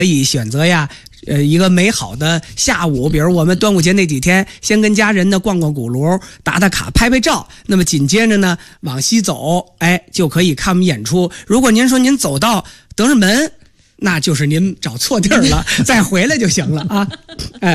可以选择呀，一个美好的下午，比如我们端午节那几天，先跟家人呢逛逛鼓楼，打打卡，拍拍照。那么紧接着呢，往西走，就可以看我们演出。如果您说您走到德胜门，那就是您找错地儿了，再回来就行了啊。